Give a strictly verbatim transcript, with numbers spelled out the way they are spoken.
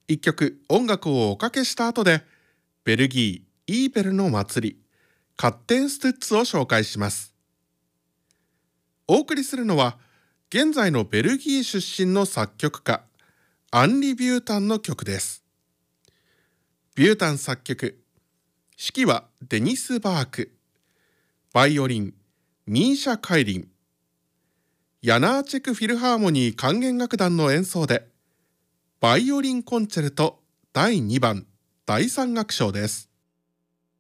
一曲音楽をおかけした後で、ベルギーイーベルの祭りカッテンストゥッツを紹介します。お送りするのは現在のベルギー出身の作曲家アンリ・ビュータンの曲です。ビュータン作曲、指揮はデニス・バーク、バイオリンミーシャ・カイリン、ヤナーチェクフィルハーモニー管弦楽団の演奏でバイオリンコンチェルトだいにばんだいさん楽章です。